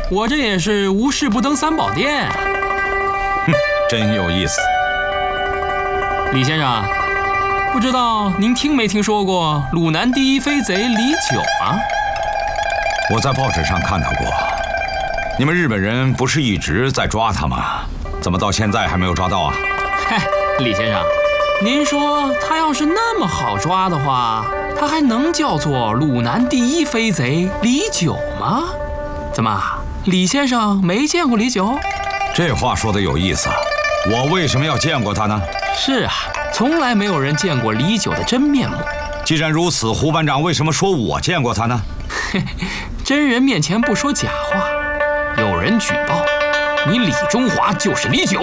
我这也是无事不登三宝殿。 哼，真有意思。 李先生，不知道您听没听说过鲁南第一飞贼李九啊？ 我在报纸上看到过。你们日本人不是一直在抓他吗？怎么到现在还没有抓到啊？ 嗨，李先生，您说他要是那么好抓的话，他还能叫做鲁南第一飞贼李九吗？怎么，李先生没见过李九？ 这话说得有意思。我为什么要见过他呢？ 是啊，从来没有人见过李九的真面目。 既然如此，胡班长为什么说我见过他呢？ 真人面前不说假话。有人举报你李中华就是李九。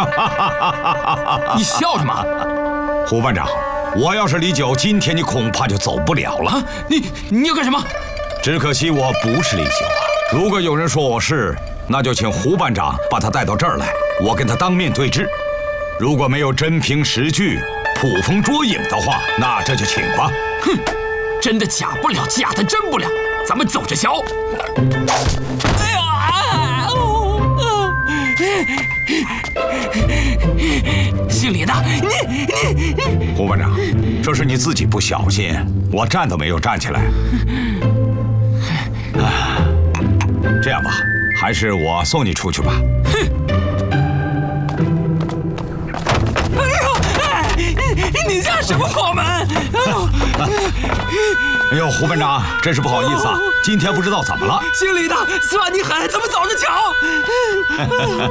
你笑什么？ 胡班长，我要是李九，今天你恐怕就走不了了。 你要干什么？ 只可惜我不是李九啊。如果有人说我是，那就请胡班长把他带到这儿来，我跟他当面对质。如果没有真凭实据、捕风捉影的话，那这就请吧。 哼，真的假不了，假的真不了，咱们走着瞧。哎呀！姓李的，你胡班长，这是你自己不小心，我站都没有站起来。这样吧，还是我送你出去吧。 你家什么破门？ 哎呦，胡班长，真是不好意思啊，今天不知道怎么了。 姓李的，算你狠，咱们走着瞧。